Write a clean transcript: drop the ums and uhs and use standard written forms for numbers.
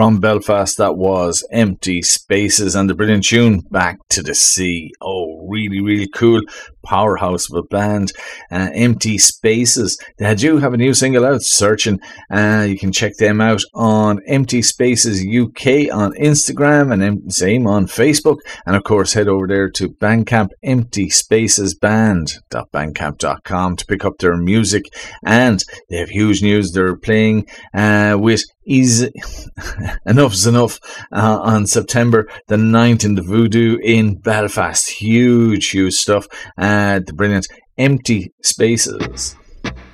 From Belfast, that was Empty Spaces and the brilliant tune Back to the Sea. Oh, really, really cool powerhouse of a band. Empty Spaces. They do have a new single out, Searching. You can check them out on Empty Spaces UK on Instagram and same on Facebook. And of course, head over there to Bandcamp, emptyspacesband.bandcamp.com to pick up their music. And they have huge news. They're playing with Enough's Enough on September the 9th in the Voodoo in Belfast. Huge stuff. The brilliant Empty Spaces.